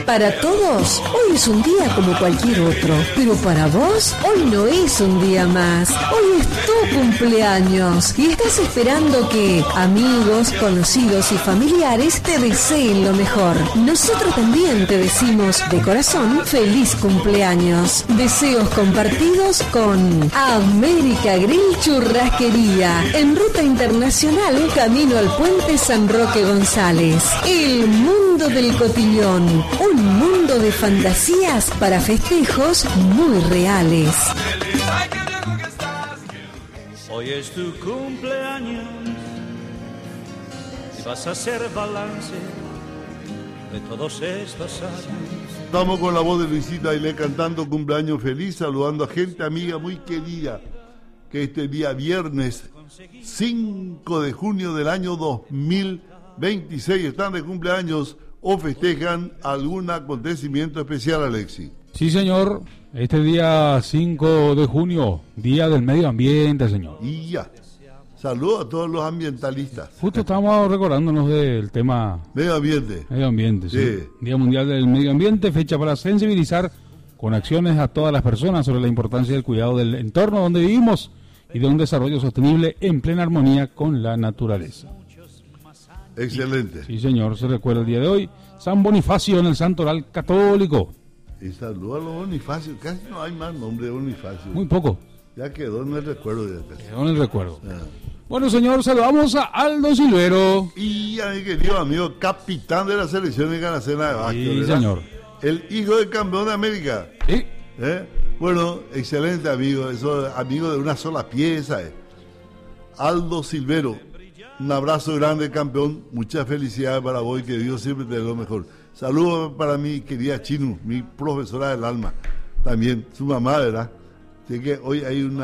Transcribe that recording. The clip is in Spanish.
Para todos, hoy es un día como cualquier otro, pero para vos, hoy no es un día más. Hoy es tu cumpleaños y estás esperando que amigos, conocidos y familiares te deseen lo mejor. Nosotros también te decimos de corazón feliz cumpleaños. Deseos compartidos con América Grill Churrasquería, en ruta internacional, camino al puente San Roque González. El mundo del cotillón, un mundo de fantasías para festejos muy reales. Hoy es tu cumpleaños y vas a hacer balance de todos estos años. Estamos con la voz de Luisita Ailé cantando cumpleaños feliz, saludando a gente amiga muy querida que este día viernes 5 de junio del año 2026 están de cumpleaños o festejan algún acontecimiento especial, Alexis. Sí, señor. Este día 5 de junio, Día del Medio Ambiente, señor. Y ya. Saludos a todos los ambientalistas. Justo estamos recordándonos del tema Medio ambiente. Medio ambiente, sí. Sí. Día Mundial del Medio Ambiente, fecha para sensibilizar con acciones a todas las personas sobre la importancia del cuidado del entorno donde vivimos y de un desarrollo sostenible en plena armonía con la naturaleza. Excelente. Sí, señor, se recuerda el día de hoy San Bonifacio en el Santoral Católico. Y saludos a los Bonifacios. Casi no hay más nombre de Bonifacio. Muy poco. Ya quedó en el recuerdo. Quedó en el recuerdo. Bueno, señor, saludamos a Aldo Silvero. Y a mi querido amigo, capitán de la selección de Ganacena de Básquet. Sí, ¿verdad? señor. El hijo del campeón de América. Sí. Bueno, excelente amigo. Eso, amigo de una sola pieza. Aldo Silvero. Un abrazo grande, campeón. Muchas felicidades para vos y que Dios siempre te dé lo mejor. Saludos para mi querida Chinu, mi profesora del alma. También su mamá, ¿verdad? Así que hoy hay una